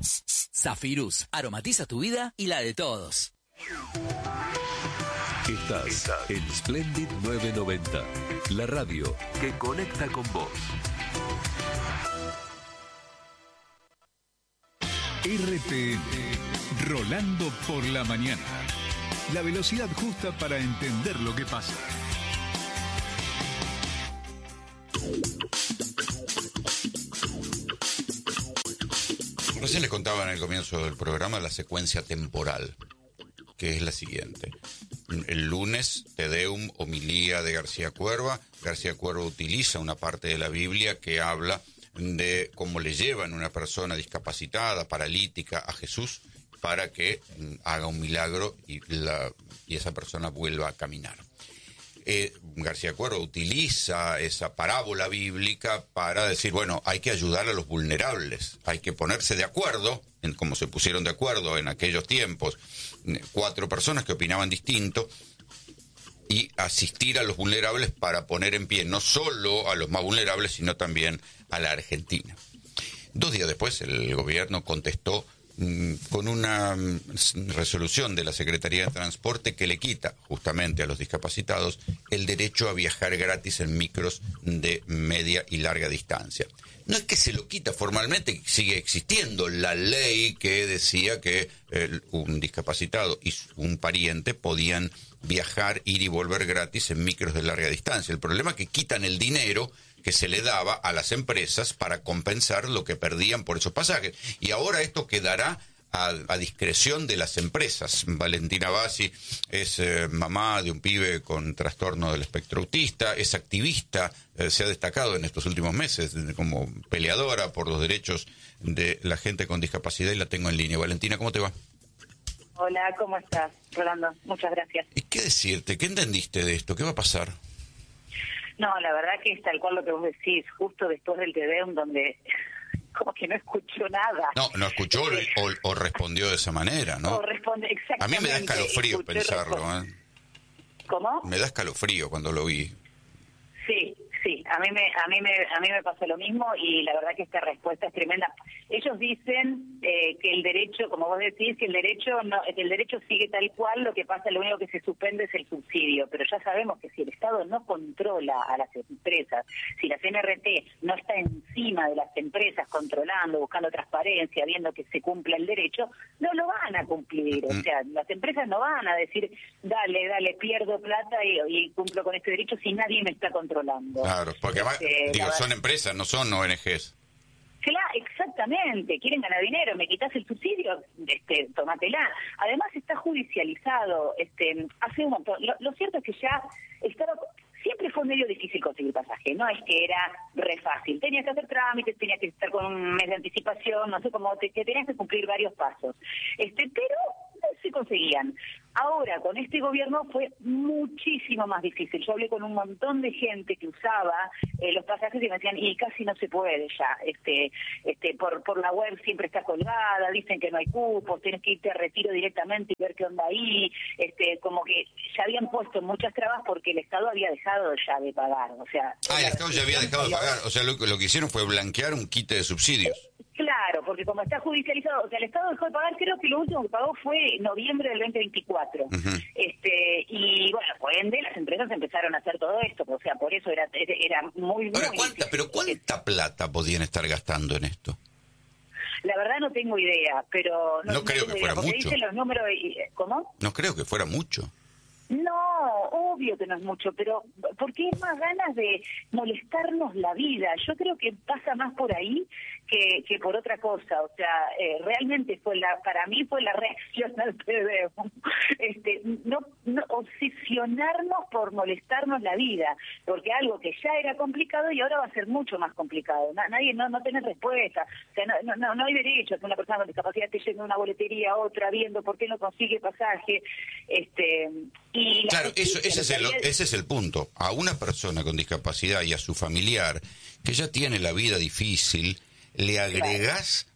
Zafirus aromatiza tu vida y la de todos. Estás en Splendid 990, la radio que conecta con vos. RTN, Rolando por la mañana. La velocidad justa para entender lo que pasa. Recién les contaba en el comienzo del programa la secuencia temporal, que es la siguiente. El lunes, Te Deum, homilía de García Cuerva. García Cuerva utiliza una parte de la Biblia que habla de cómo le llevan una persona discapacitada, paralítica, a Jesús para que haga un milagro y esa persona vuelva a caminar. García Cuerva utiliza esa parábola bíblica para decir, bueno, hay que ayudar a los vulnerables, hay que ponerse de acuerdo, como se pusieron de acuerdo en aquellos tiempos, 4 personas que opinaban distinto, y asistir a los vulnerables para poner en pie no solo a los más vulnerables, sino también a la Argentina. 2 días después el gobierno contestó con una resolución de la Secretaría de Transporte que le quita justamente a los discapacitados el derecho a viajar gratis en micros de media y larga distancia. No es que se lo quita formalmente, sigue existiendo la ley que decía que un discapacitado y un pariente podían viajar, ir y volver gratis en micros de larga distancia. El problema es que quitan el dinero que se le daba a las empresas para compensar lo que perdían por esos pasajes. Y ahora esto quedará a discreción de las empresas. Valentina Bassi es mamá de un pibe con trastorno del espectro autista, es activista, se ha destacado en estos últimos meses como peleadora por los derechos de la gente con discapacidad, y la tengo en línea. Valentina, ¿cómo te va? Hola, ¿cómo estás, Rolando? Muchas gracias. ¿Y qué decirte? ¿Qué entendiste de esto? ¿Qué va a pasar? No, la verdad que es tal cual lo que vos decís, justo después del Te Deum, donde como que no escuchó nada. No escuchó o respondió de esa manera, ¿no? O responde exactamente. A mí me da escalofrío pensarlo, ¿Cómo? Me da escalofrío cuando lo vi. Sí, a mí me pasó lo mismo, y la verdad que esta respuesta es tremenda. Ellos dicen que el derecho, como vos decís, que el derecho sigue tal cual, lo que pasa, lo único que se suspende es el subsidio, pero ya sabemos que si el Estado no controla a las empresas, si la CNRT no está encima de las empresas controlando, buscando transparencia, viendo que se cumpla el derecho, no lo van a cumplir. O sea, las empresas no van a decir, dale, pierdo plata y cumplo con este derecho si nadie me está controlando. Claro, porque además, son empresas, no son ONGs. Claro, exactamente, quieren ganar dinero, me quitas el subsidio, tómatela. Además está judicializado, hace un montón. Lo cierto es que ya siempre fue medio difícil conseguir pasaje, no es que era re fácil. Tenías que hacer trámites, tenías que estar con un mes de anticipación, no sé cómo, que tenías que cumplir varios pasos. Pero se conseguían. Ahora, con este gobierno fue muchísimo más difícil. Yo hablé con un montón de gente que usaba los pasajes y me decían, y casi no se puede ya. Por la web siempre está colgada, dicen que no hay cupos, tienes que irte a retiro directamente y ver qué onda ahí. Como que ya habían puesto muchas trabas porque el Estado había dejado ya de pagar. O sea, el Estado ya había dejado de pagar. O sea, lo que hicieron fue blanquear un quite de subsidios. Claro, porque como está judicializado, o sea, el Estado dejó de pagar, creo que lo último que pagó fue noviembre del 2024. Uh-huh. Y bueno, por ende, las empresas empezaron a hacer todo esto, o sea, por eso era muy... Ahora, ¿cuánta plata podían estar gastando en esto? La verdad no tengo idea, pero... No creo que fuera mucho. Dicen los números, ¿cómo? No creo que fuera mucho. No, obvio que no es mucho, pero porque es más ganas de molestarnos la vida. Yo creo que pasa más por ahí que por otra cosa. O sea, realmente para mí fue la reacción al PDEU. No obsesionarnos por molestarnos la vida, porque algo que ya era complicado y ahora va a ser mucho más complicado. Nadie no tiene respuesta. O sea, no hay derecho a que una persona con discapacidad esté yendo a una boletería a otra viendo por qué no consigue pasaje. Claro, ese es el punto. A una persona con discapacidad y a su familiar que ya tiene la vida difícil, le agregás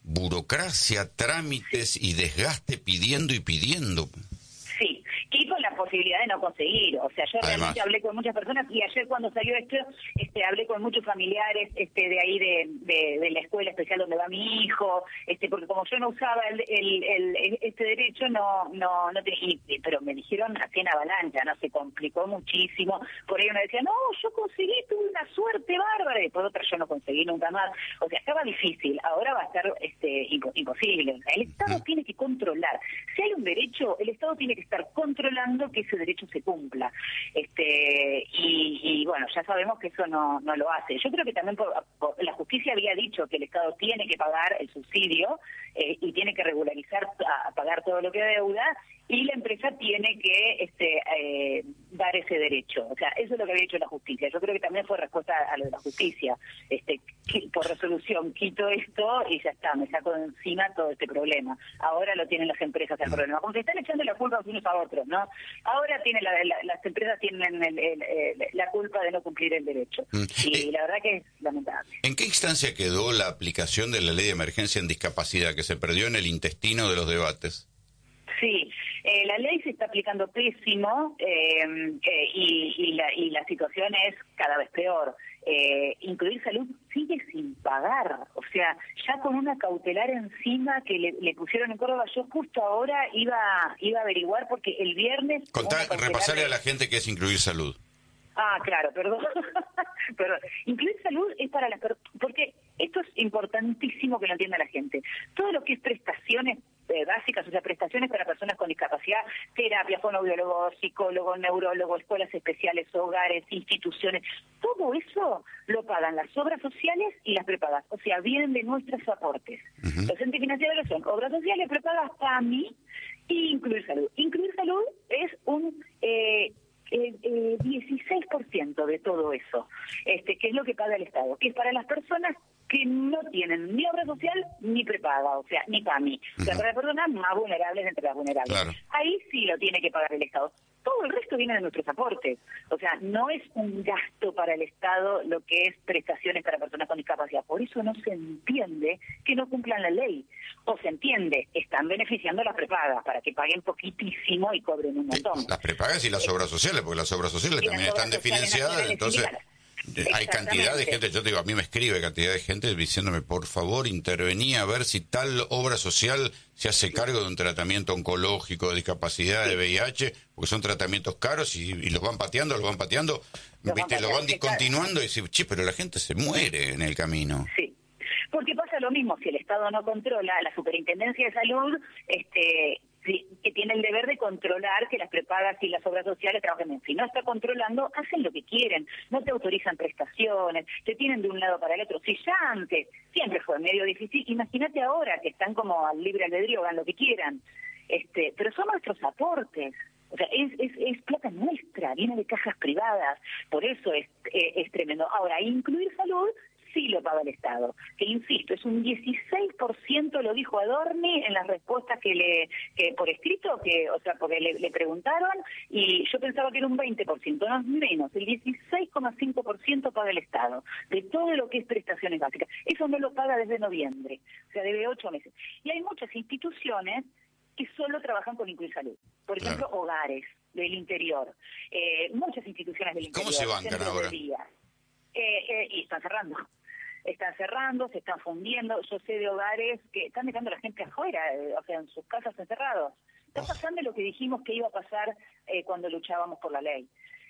burocracia, trámites y desgaste pidiendo y pidiendo. Sí, y con la posibilidad de no conseguir. O sea, yo realmente hablé con muchas personas y ayer cuando salió esto, hablé con muchos familiares de ahí de la escuela especial donde va mi hijo, porque como yo no usaba este derecho, no tenía, pero me dijeron así en avalancha, no, se complicó muchísimo. Por ahí uno decía, no, yo conseguí, tuve una suerte bárbara, y por otra yo no conseguí nunca más. O sea, estaba difícil, ahora va a estar imposible. O sea, el Estado tiene que controlar. Si hay un derecho, el Estado tiene que estar controlando que ese derecho se cumpla. Y bueno, ya sabemos que eso no lo hace. Yo creo que también la justicia había dicho que el Estado tiene que pagar el subsidio y tiene que regularizar a pagar todo lo que deuda, y la empresa tiene que dar ese derecho. O sea, eso es lo que había dicho la justicia. Yo creo que también fue respuesta a lo de la justicia. Por resolución quito esto y ya está, me saco de encima todo este problema. Ahora lo tienen las empresas el problema. Como que están echando la culpa unos a otros, ¿no? Ahora las empresas tienen la culpa de no cumplir el derecho. Y la verdad que es lamentable. ¿En qué instancia quedó la aplicación de la ley de emergencia en discapacidad que se perdió en el intestino de los debates? Sí, la ley se está aplicando pésimo y la situación es cada vez peor. Incluir salud sigue sin pagar, o sea, ya con una cautelar encima que le pusieron en Córdoba. Yo justo ahora iba a averiguar porque el viernes... Repasarle a la gente qué es incluir salud. Ah, claro, perdón. Perdón. Incluir salud es para las personas, porque esto es importantísimo que lo entienda la gente. Todo lo que es prestaciones básicas, o sea, prestaciones para personas con discapacidad, terapia, fonoaudiólogo, psicólogo, neurólogo, escuelas especiales, hogares, instituciones, todo eso lo pagan las obras sociales y las prepagas, o sea, vienen de nuestros aportes. Los entes financieros son obras sociales, prepagas, PAMI y Incluir Salud. Incluir Salud es un 16% de todo eso, que es lo que paga el Estado, que es para las personas que no tienen ni obra social ni prepaga, o sea, ni PAMI. O sea, para las personas más vulnerables entre las vulnerables. Claro. Ahí sí lo tiene que pagar el Estado. Todo el resto viene de nuestros aportes. O sea, no es un gasto para el Estado lo que es prestaciones para personas con discapacidad. Por eso no se entiende que no cumplan la ley. O se entiende, están beneficiando a las prepagas para que paguen poquitísimo y cobren un montón. Las prepagas y las obras sociales, porque las obras sociales también están desfinanciadas, entonces... Hay cantidad de gente, yo te digo, a mí me escribe cantidad de gente diciéndome, por favor, intervení a ver si tal obra social se hace cargo de un tratamiento oncológico, de discapacidad, de VIH, porque son tratamientos caros y los van pateando, los van discontinuando y dicen, pero la gente se muere en el camino. Sí, porque pasa lo mismo, si el Estado no controla, la Superintendencia de Salud, que tiene el deber de controlar que las prepagas y las obras sociales trabajen bien. Si no está controlando, hacen lo que quieren, no te autorizan prestaciones, te tienen de un lado para el otro. Si ya antes siempre fue medio difícil, imagínate ahora que están como al libre albedrío, hagan lo que quieran. Pero son nuestros aportes. O sea, es plata nuestra, viene de cajas privadas, por eso es tremendo. Ahora, incluir salud sí lo paga el Estado, que insisto, es un 16%, lo dijo Adorni en las respuestas que por escrito, porque le preguntaron, y yo pensaba que era un 20%, no es menos, el 16,5% paga el Estado, de todo lo que es prestaciones básicas. Eso no lo paga desde noviembre, o sea, debe 8 meses. Y hay muchas instituciones que solo trabajan con Incluir Salud. Por ejemplo, hogares del interior, muchas instituciones del interior. ¿Cómo se bancan ahora? Y están cerrando, se están fundiendo. Yo sé de hogares que están dejando a la gente afuera, o sea, en sus casas encerrados. Está pasando lo que dijimos que iba a pasar cuando luchábamos por la ley.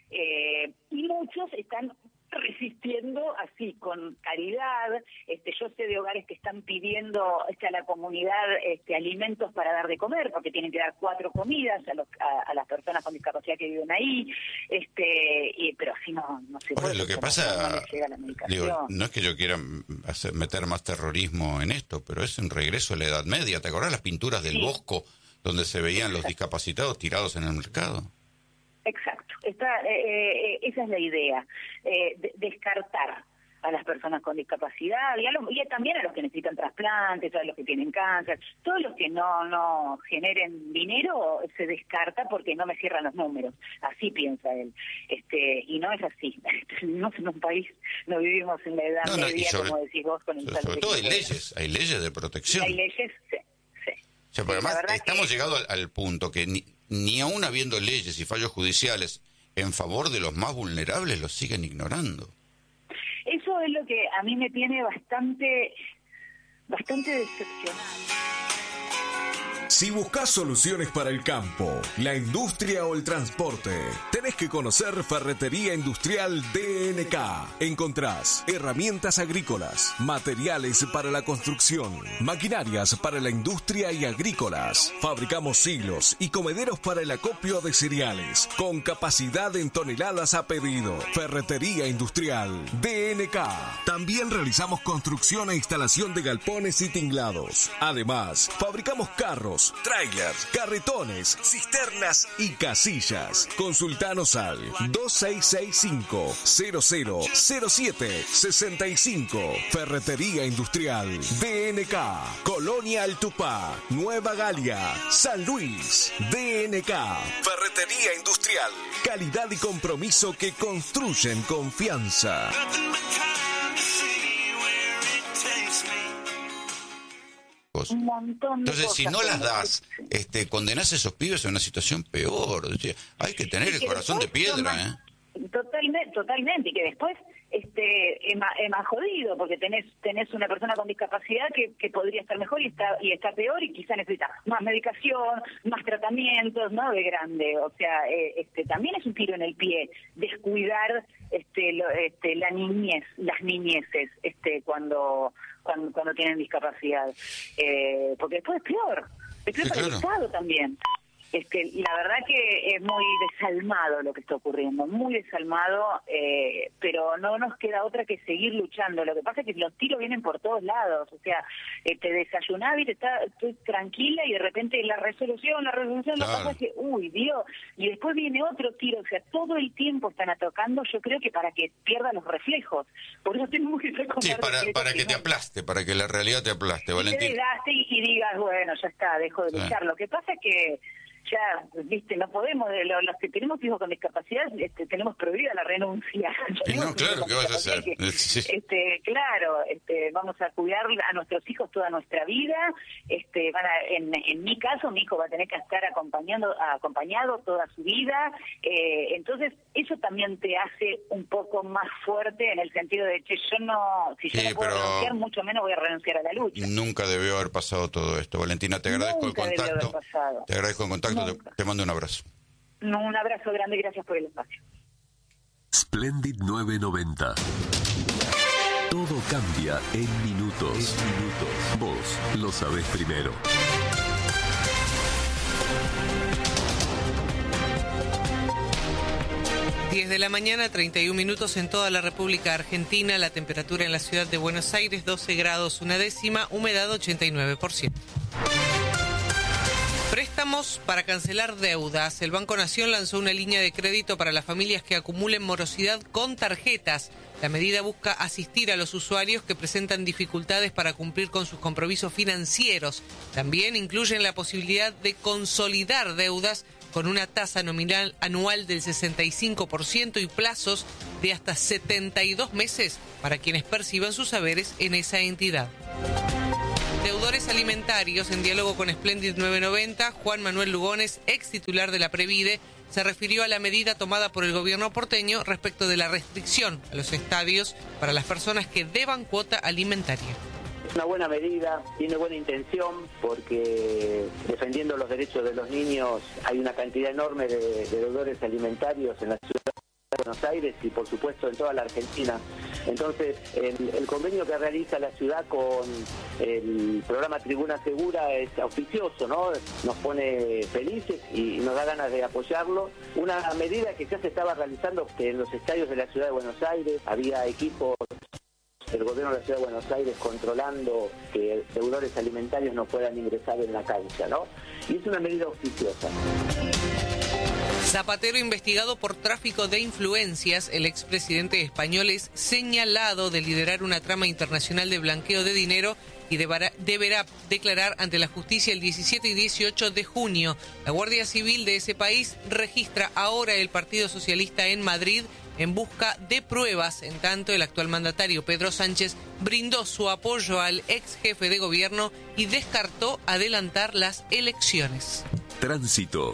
Y muchos están resistiendo así, con caridad. Yo sé de hogares que están pidiendo a la comunidad alimentos para dar de comer, porque tienen que dar 4 comidas a las personas con discapacidad que viven ahí, pero así no se puede. Lo que pasa, no es que yo quiera meter más terrorismo en esto, pero es un regreso a la Edad Media. ¿Te acordás las pinturas del Bosco, donde se veían los discapacitados tirados en el mercado? Exacto. Esa es la idea, descartar a las personas con discapacidad y también a los que necesitan trasplantes, a los que tienen cáncer, todos los que no generen dinero se descarta porque no me cierran los números, así piensa él, y no es así. Vivimos en un país, no vivimos en la Edad Media, como decís vos, con el sobre todo hay leyes de protección. Hay leyes, sí. O sea, porque además estamos llegados al punto que ni aún habiendo leyes y fallos judiciales en favor de los más vulnerables, los siguen ignorando. Eso es lo que a mí me tiene bastante decepcionado. Si buscas soluciones para el campo, la industria o el transporte, tenés que conocer Ferretería Industrial DNK. Encontrás herramientas agrícolas, materiales para la construcción, maquinarias para la industria y agrícolas. Fabricamos silos y comederos para el acopio de cereales, con capacidad en toneladas a pedido. Ferretería Industrial DNK. También realizamos construcción e instalación de galpones y tinglados. Además, fabricamos carros, trailers, carretones, cisternas y casillas. Consultanos al 2665-000765. Ferretería Industrial DNK. Colonia Altupá, Nueva Galia, San Luis. DNK. Ferretería Industrial. Calidad y compromiso que construyen confianza. Un montón de Entonces, cosas, si no las das, condenás a esos pibes a una situación peor. O sea, hay que tener el corazón de piedra, Totalmente, y que después es más jodido, porque tenés una persona con discapacidad que podría estar mejor y está peor, y quizá necesita más medicación, más tratamientos, ¿no? De grande. O sea, también es un tiro en el pie descuidar la niñez, las niñeces, cuando tienen discapacidad, porque después es peor para el Estado también. La verdad que es muy desalmado lo que está ocurriendo, muy desalmado, pero no nos queda otra que seguir luchando. Lo que pasa es que los tiros vienen por todos lados, o sea, te desayunás y estoy tranquila y de repente la resolución, claro. Lo que pasa es que, uy, Dios, y después viene otro tiro, o sea, todo el tiempo están atacando, yo creo que para que pierda los reflejos. Por eso tenemos que recordar. Sí, para que te aplaste, para que la realidad te aplaste, Valentín. Te desgaste y digas, bueno, ya está, dejo de luchar. Lo que pasa es que ya, no podemos, los que tenemos hijos con discapacidad, tenemos prohibida la renuncia. No, claro, ¿qué vas a hacer? Claro, vamos a cuidar a nuestros hijos toda nuestra vida. En mi caso, mi hijo va a tener que estar acompañado toda su vida. Entonces, eso también te hace un poco más fuerte en el sentido de que si yo no puedo renunciar, mucho menos voy a renunciar a la lucha. Nunca debió haber pasado todo esto, Valentina. Te agradezco el contacto. Te agradezco el contacto. Te mando un abrazo. Un abrazo grande y gracias por el espacio. Splendid 990. Todo cambia en minutos. Vos lo sabés primero. De la mañana, 31 minutos en toda la República Argentina. La temperatura en la ciudad de Buenos Aires, 12 grados 1/10, humedad 89%. Préstamos para cancelar deudas. El Banco Nación lanzó una línea de crédito para las familias que acumulen morosidad con tarjetas. La medida busca asistir a los usuarios que presentan dificultades para cumplir con sus compromisos financieros. También incluyen la posibilidad de consolidar deudas con una tasa nominal anual del 65% y plazos de hasta 72 meses para quienes perciban sus haberes en esa entidad. Deudores alimentarios, en diálogo con Splendid 990, Juan Manuel Lugones, ex titular de la Previde, se refirió a la medida tomada por el gobierno porteño respecto de la restricción a los estadios para las personas que deban cuota alimentaria. Es una buena medida, tiene buena intención, porque defendiendo los derechos de los niños hay una cantidad enorme de deudores alimentarios en la ciudad de Buenos Aires y por supuesto en toda la Argentina. Entonces el convenio que realiza la ciudad con el programa Tribuna Segura es auspicioso, ¿no? Nos pone felices y nos da ganas de apoyarlo. Una medida que ya se estaba realizando en los estadios de la ciudad de Buenos Aires, había equipos del gobierno de la ciudad de Buenos Aires controlando que deudores alimentarios no puedan ingresar en la cancha, ¿no? Y es una medida auspiciosa. Zapatero investigado por tráfico de influencias. El expresidente español es señalado de liderar una trama internacional de blanqueo de dinero y deberá declarar ante la justicia el 17 y 18 de junio. La Guardia Civil de ese país registra ahora el Partido Socialista en Madrid en busca de pruebas. En tanto, el actual mandatario Pedro Sánchez brindó su apoyo al ex jefe de gobierno y descartó adelantar las elecciones. Tránsito.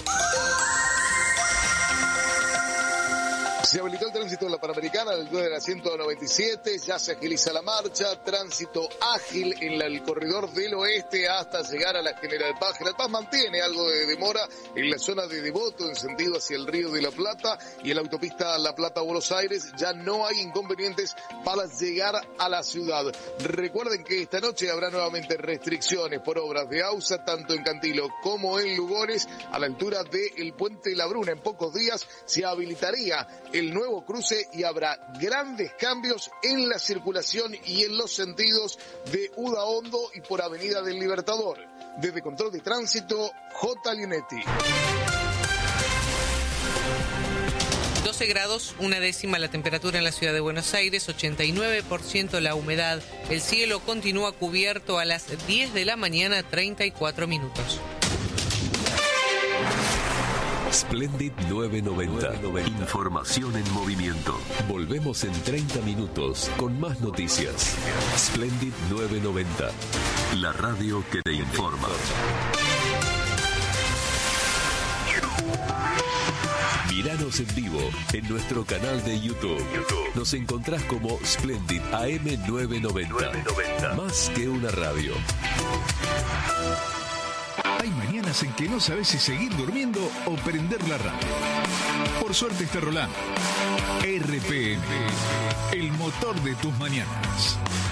Se habilitó el tránsito en la Panamericana, a la altura de la 197, ya se agiliza la marcha, tránsito ágil en el corredor del oeste hasta llegar a la General Paz. General Paz mantiene algo de demora en la zona de Devoto, en sentido hacia el Río de la Plata, y en la autopista La Plata-Buenos Aires ya no hay inconvenientes para llegar a la ciudad. Recuerden que esta noche habrá nuevamente restricciones por obras de AUSA, tanto en Cantilo como en Lugones, a la altura del Puente La Bruna. En pocos días se habilitaría el nuevo cruce y habrá grandes cambios en la circulación y en los sentidos de Udaondo y por Avenida del Libertador. Desde Control de Tránsito, J. Linetti. 12 grados, 1/10 la temperatura en la ciudad de Buenos Aires, 89% la humedad. El cielo continúa cubierto a las 10 de la mañana, 34 minutos. Splendid 990. Información en movimiento. Volvemos en 30 minutos con más noticias. Splendid 990. La radio que te informa. Míranos en vivo en nuestro canal de YouTube. Nos encontrás como Splendid AM 990. Más que una radio. Hay mañanas en que no sabes si seguir durmiendo o prender la radio. Por suerte está rolando. RPM, el motor de tus mañanas.